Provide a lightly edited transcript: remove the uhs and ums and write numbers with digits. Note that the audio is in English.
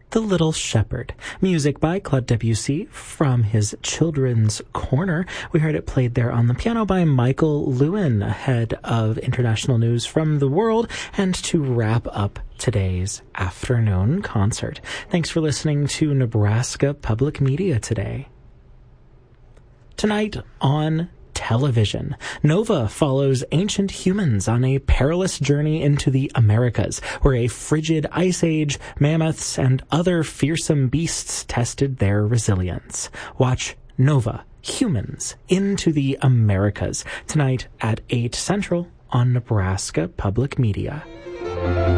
The Little Shepherd. Music by Claude Debussy from his Children's Corner. We heard it played there on the piano by Michael Lewin, ahead of international news from the world, and to wrap up today's afternoon concert. Thanks for listening to Nebraska Public Media today. Tonight on television, Nova follows ancient humans on a perilous journey into the Americas, where a frigid ice age, mammoths, and other fearsome beasts tested their resilience. Watch Nova, Humans into the Americas, tonight at 8 Central on Nebraska Public Media.